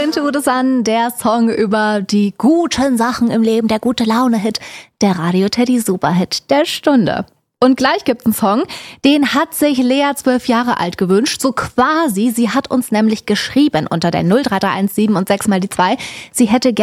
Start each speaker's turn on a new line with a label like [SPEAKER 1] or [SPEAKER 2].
[SPEAKER 1] Coming to the Sun, der Song über die guten Sachen im Leben, der gute Laune-Hit, der Radio-Teddy-Superhit der Stunde. Und gleich gibt's einen Song, den hat sich Lea 12 Jahre alt gewünscht, so quasi. Sie hat uns nämlich geschrieben unter der 0331 7 und 6 mal die 2. Sie hätte